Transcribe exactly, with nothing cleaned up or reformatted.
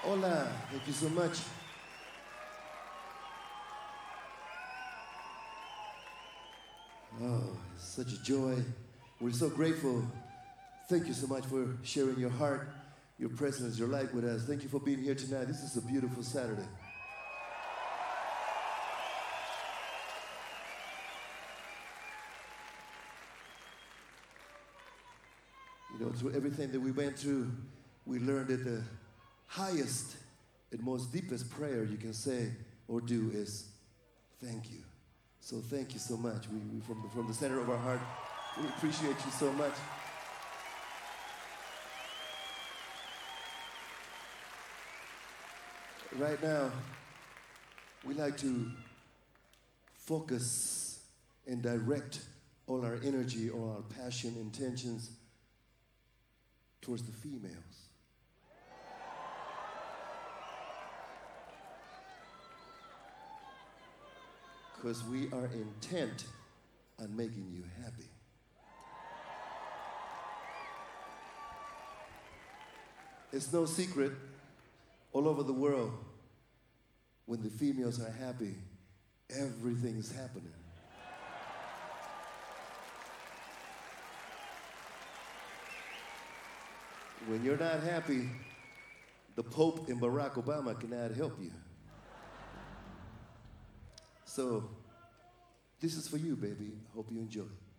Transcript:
Hola, thank you so much. Oh, it's such a joy. We're so grateful. Thank you so much for sharing your heart, your presence, your light with us. Thank you for being here tonight. This is a beautiful Saturday. You know, through everything that we went through, we learned that the highest and most deepest prayer you can say or do is thank you. So thank you so much. We, we from, the, from the center of our heart, we appreciate you so much. Right now, we like to focus and direct all our energy, all our passion, intentions towards the females. Because we are intent on making you happy. It's no secret, all over the world, when the females are happy, everything is happening. When you're not happy, the Pope and Barack Obama cannot help you. So, this is for you, baby. I hope you enjoy.